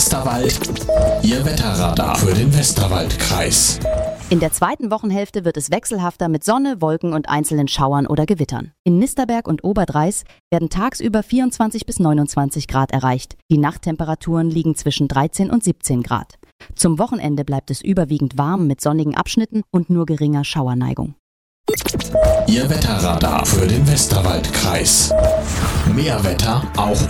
Westerwald, Ihr Wetterradar für den Westerwaldkreis. In der zweiten Wochenhälfte wird es wechselhafter mit Sonne, Wolken und einzelnen Schauern oder Gewittern. In Nisterberg und Oberdreis werden tagsüber 24 bis 29 Grad erreicht. Die Nachttemperaturen liegen zwischen 13 und 17 Grad. Zum Wochenende bleibt es überwiegend warm mit sonnigen Abschnitten und nur geringer Schauerneigung. Ihr Wetterradar für den Westerwaldkreis. Mehr Wetter auch